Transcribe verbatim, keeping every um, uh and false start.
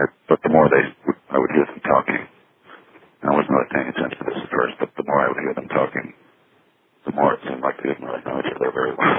But the more they, I would hear them talking. I wasn't really paying attention to this at first, but the more I would hear them talking, the more it seemed like they didn't really know each other very well.